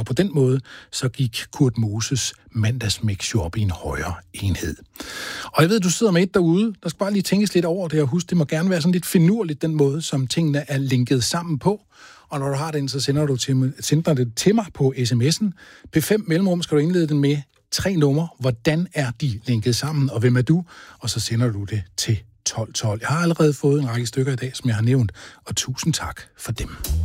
Og på den måde, så gik Kurt Moses mandagsmix jo op i en højere enhed. Og jeg ved, du sidder med et derude. Der skal bare lige tænkes lidt over det, og husk, det må gerne være sådan lidt finurligt, den måde, som tingene er linket sammen på. Og når du har den, så sender det til mig på sms'en. P5 mellemrum skal du indlede den med 3 numre. Hvordan er de linket sammen, og hvem er du? Og så sender du det til 1212. Jeg har allerede fået en række stykker i dag, som jeg har nævnt, og tusind tak for dem.